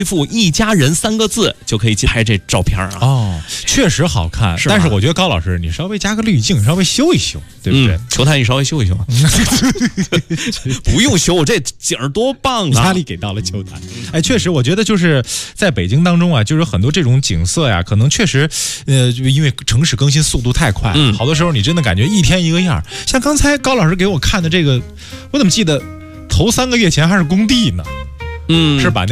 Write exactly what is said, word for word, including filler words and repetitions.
复一家人三个字就可以拍这照片啊。 哦，确实好看， 是吧但是我觉得高老师你稍微加个滤镜，稍微修一修，对不对？ 嗯、球台你稍微修一修，不用修，这景儿多棒啊！ 压力给到了球台。哎，确实，我觉得就是在北京当中啊，就是很多这种景色呀，可能确实，呃，因为城市更新速度太快， 嗯， 好多时候你真的感觉一天一个样。像刚才高老师给我看的这个，我怎么记得头三个月前还是工地呢？ 嗯， 是把